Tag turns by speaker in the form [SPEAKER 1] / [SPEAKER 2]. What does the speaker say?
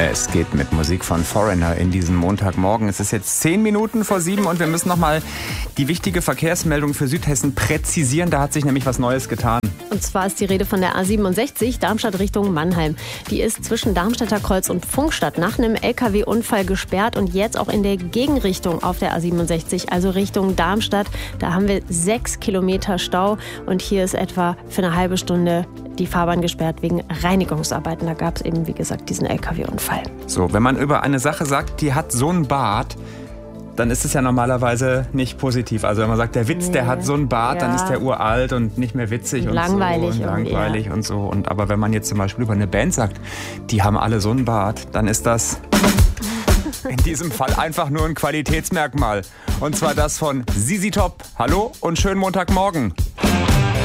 [SPEAKER 1] Es geht mit Musik von Foreigner in diesem Montagmorgen. Es ist jetzt 10 Minuten vor 7 und wir müssen nochmal die wichtige Verkehrsmeldung für Südhessen präzisieren. Da hat sich nämlich was Neues getan.
[SPEAKER 2] Und zwar ist die Rede von der A67 Darmstadt Richtung Mannheim. Die ist zwischen Darmstädter Kreuz und Pfungstadt nach einem LKW-Unfall gesperrt und jetzt auch in der Gegenrichtung auf der A67, also Richtung Darmstadt. Da haben wir 6 Kilometer Stau und hier ist etwa für eine halbe Stunde die Fahrbahn gesperrt wegen Reinigungsarbeiten. Da gab es eben, wie gesagt, diesen LKW-Unfall.
[SPEAKER 1] So, wenn man über eine Sache sagt, die hat so einen Bart, dann ist es ja normalerweise nicht positiv. Also wenn man sagt, der Witz, der hat so einen Bart, dann ist der uralt und nicht mehr witzig und
[SPEAKER 2] langweilig
[SPEAKER 1] so. Und langweilig und so. Und aber wenn man jetzt zum Beispiel über eine Band sagt, die haben alle so einen Bart, dann ist das in diesem Fall einfach nur ein Qualitätsmerkmal. Und zwar das von ZZ Top. Hallo und schönen Montagmorgen.